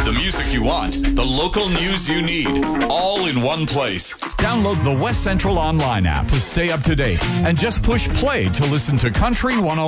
The music you want, the local news you need, all in one place. Download the West Central Online app to stay up to date and just push play to listen to Country 101.